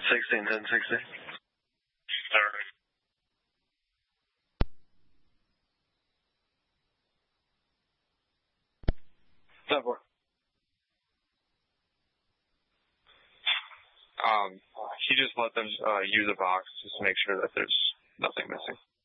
16, 10, 60. Alright. Step 4. He just let them use a box just to make sure that there's nothing missing.